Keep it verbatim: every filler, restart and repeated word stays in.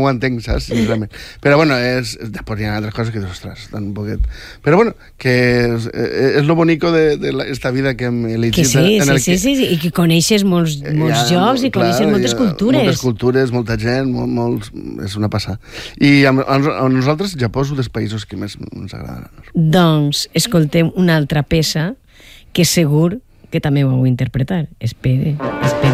ho entenc, saps? Sincerament. Però, bueno, és, després hi ha altres coses que dius, ostres, tan poquet. Però, bueno, que és, és lo bonico de, de la, esta vida que hem elegit. Que sí, en el sí, que, sí, sí, i que coneixes molts, molts ja, llocs i clar, coneixes moltes ja, cultures. Moltes cultures, molta gent, molt, molts, és una passada. I a, a, a nosaltres Japó és un dels països que més ens agrada. Doncs escoltem una altra peça que segur que també ho heu interpretar. Espere, espere.